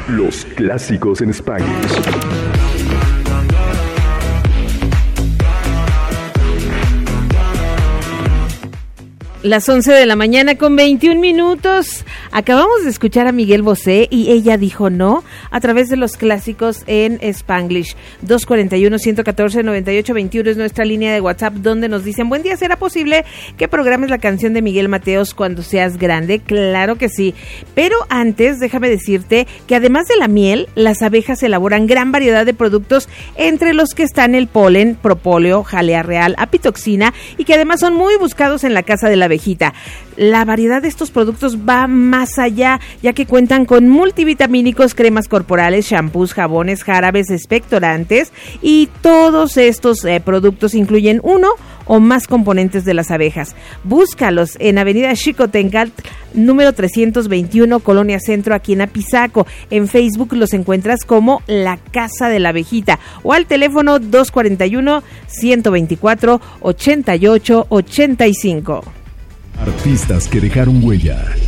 Los clásicos en Spanglish. Las 11 de la mañana con 21 minutos. Acabamos de escuchar a Miguel Bosé y ella dijo no a través de los clásicos en Spanglish. 241-114-9821 es nuestra línea de WhatsApp donde nos dicen: buen día, ¿será posible que programes la canción de Miguel Mateos Cuando seas grande? Claro que sí, pero antes déjame decirte que además de la miel, las abejas elaboran gran variedad de productos, entre los que están el polen, propóleo, jalea real, apitoxina, y que además son muy buscados en la casa de la abejita. La variedad de estos productos va más allá, ya que cuentan con multivitamínicos, cremas corporales, shampoos, jabones, jarabes, expectorantes, y todos estos productos incluyen uno o más componentes de las abejas. Búscalos en Avenida Xicotencatl, número 321, Colonia Centro, aquí en Apizaco. En Facebook los encuentras como La Casa de la Abejita o al teléfono 241-124-8885. Artistas que dejaron huella.